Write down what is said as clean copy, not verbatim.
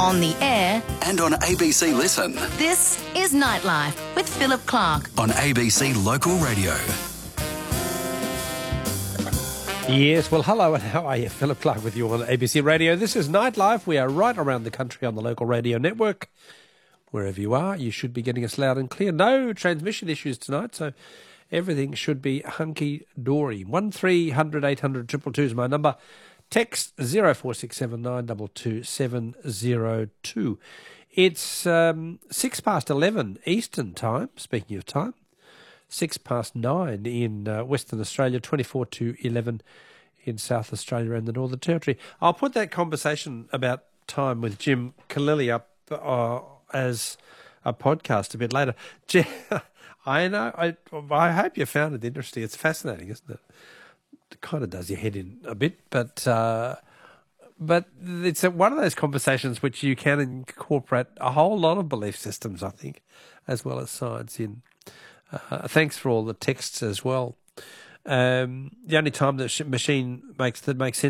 on the air, and on ABC Listen. this is Nightlife with Philip Clark. On ABC Local Radio. Yes, well, hello and how are you? Philip Clark with you on ABC Radio. This is Nightlife. We are right around the country on the local radio network. Wherever you are, you should be getting us loud and clear. No transmission issues tonight, so everything should be hunky-dory. 1300 800 222 is my number. Text 0467 922 702. It's 11 Eastern time, speaking of time. 9 in Western Australia, 24 to 11 in South Australia and the Northern Territory. I'll put that conversation about time with Jim Kalili up as a podcast a bit later. I know. I hope you found it interesting. It's fascinating, isn't it? It kind of does your head in a bit, but it's one of those conversations which you can incorporate a whole lot of belief systems, I think, as well as science in. Thanks for all the texts as well. The only time that machine makes sense